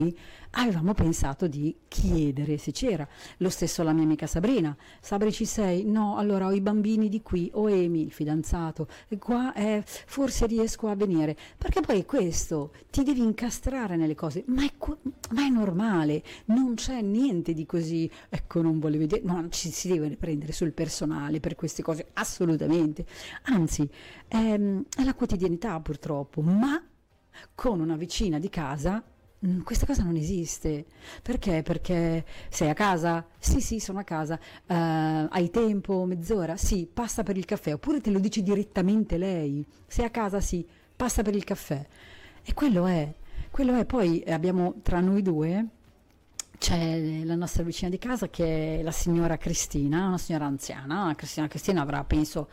avevamo pensato di chiedere se c'era. Lo stesso la mia amica Sabrina. Sabri, ci sei? No, allora ho i bambini di qui, o Emi, il fidanzato, e qua forse riesco a venire. Perché poi questo, ti devi incastrare nelle cose, ma è normale, non c'è niente di così, ecco, non volevo vedere, no, non ci si deve prendere sul personale per queste cose, assolutamente. Anzi, è la quotidianità purtroppo, ma con una vicina di casa. Questa cosa non esiste. Perché? Perché sei a casa? Sì, sì, sono a casa. Hai tempo? Mezz'ora? Sì, passa per il caffè. Oppure te lo dice direttamente lei. Sei a casa? Sì, passa per il caffè. E quello è. Poi abbiamo tra noi due, c'è la nostra vicina di casa che è la signora Cristina, una signora anziana. Cristina avrà, penso,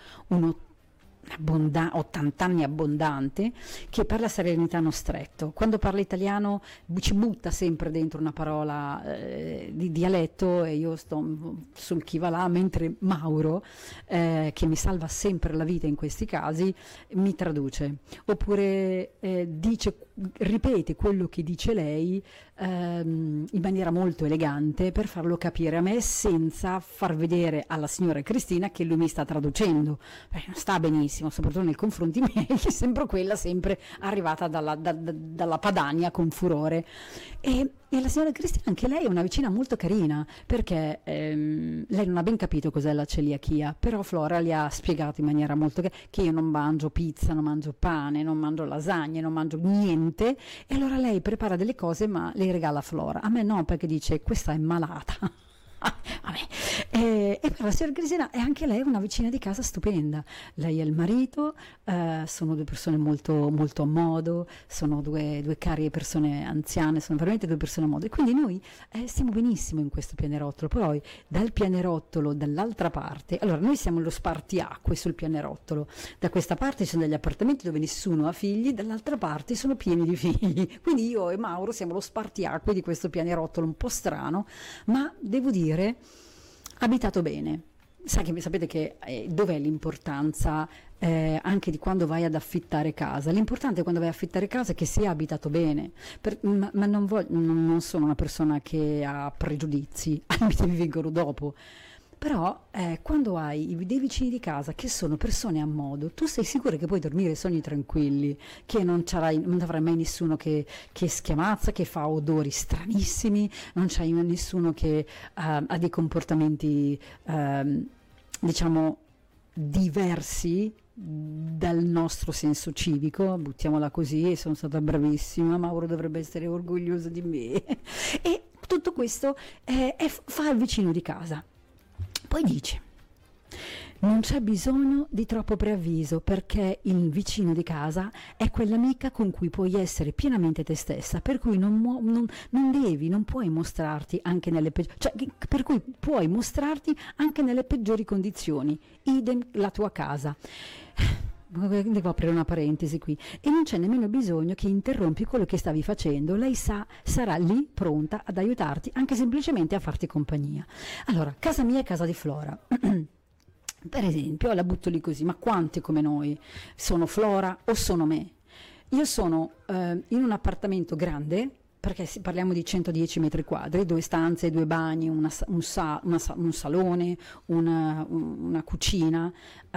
80 anni abbondante, che parla serenitano stretto. Quando parla italiano ci butta sempre dentro una parola di dialetto, e io sto sul chi va là, mentre Mauro, che mi salva sempre la vita in questi casi, mi traduce. Oppure ripete quello che dice lei in maniera molto elegante per farlo capire a me, senza far vedere alla signora Cristina che lui mi sta traducendo. Non sta benissimo, soprattutto nei confronti miei, che sembro quella sempre arrivata dalla Padania con furore. E la signora Cristina, anche lei è una vicina molto carina, perché lei non ha ben capito cos'è la celiachia, però Flora gli ha spiegato in maniera molto che io non mangio pizza, non mangio pane, non mangio lasagne, non mangio niente, e allora lei prepara delle cose ma le regala a Flora. A me no, perché dice questa è malata. Vabbè. E per la signora Cristina è anche lei una vicina di casa stupenda. Lei e il marito sono due persone molto, molto a modo, sono due carie persone anziane, sono veramente due persone a modo, e quindi noi stiamo benissimo in questo pianerottolo. Poi dal pianerottolo dall'altra parte, allora noi siamo lo spartiacque sul pianerottolo, da questa parte ci sono degli appartamenti dove nessuno ha figli, dall'altra parte sono pieni di figli, quindi io e Mauro siamo lo spartiacque di questo pianerottolo un po' strano, ma devo dire abitato bene. Sapete che dov'è l'importanza anche di quando vai ad affittare casa? L'importante quando vai ad affittare casa è che sia abitato bene, ma non sono una persona che ha pregiudizi, mi vengono dopo. Però quando hai dei vicini di casa che sono persone a modo, tu sei sicuro che puoi dormire sogni tranquilli, che non avrai mai nessuno che schiamazza, che fa odori stranissimi, non c'hai nessuno che ha dei comportamenti diciamo diversi dal nostro senso civico, buttiamola così, e sono stata bravissima, Mauro dovrebbe essere orgoglioso di me. E tutto questo fa il vicino di casa. Poi dice, non c'è bisogno di troppo preavviso, perché il vicino di casa è quell'amica con cui puoi essere pienamente te stessa, per cui non puoi mostrarti anche per cui puoi mostrarti anche nelle peggiori condizioni, idem la tua casa. Devo aprire una parentesi qui. E non c'è nemmeno bisogno che interrompi quello che stavi facendo, lei sarà lì pronta ad aiutarti, anche semplicemente a farti compagnia. Allora, casa mia è casa di Flora. Per esempio, la butto lì così, ma quante come noi sono Flora o sono me? Io sono in un appartamento grande, perché parliamo di 110 metri quadri, 2 stanze, 2 bagni, un salone, una cucina,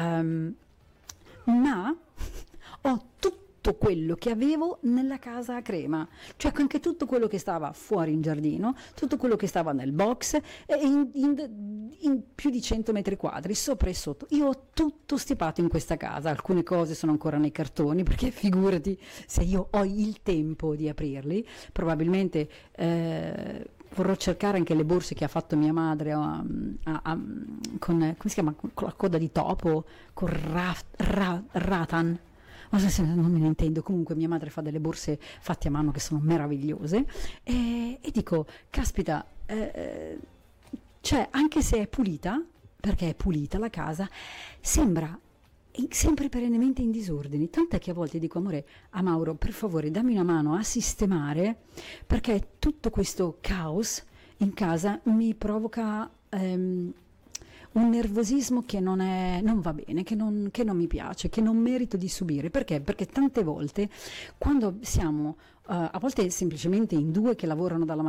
ma ho tutto quello che avevo nella casa a Crema, cioè anche tutto quello che stava fuori in giardino, tutto quello che stava nel box, in più di 100 metri quadri, sopra e sotto. Io ho tutto stipato in questa casa, alcune cose sono ancora nei cartoni, perché figurati se io ho il tempo di aprirli, probabilmente vorrò cercare anche le borse che ha fatto mia madre con come si chiama, con la coda di topo, con ratan. Non me ne intendo, comunque mia madre fa delle borse fatte a mano che sono meravigliose, e dico, caspita, cioè anche se è pulita, perché è pulita la casa, sembra sempre perennemente in disordini, tant'è che a volte dico, amore, a Mauro, per favore dammi una mano a sistemare, perché tutto questo caos in casa mi provoca un nervosismo che non va bene, che non mi piace, che non merito di subire. Perché? Perché tante volte quando siamo a volte semplicemente in due che lavorano dalla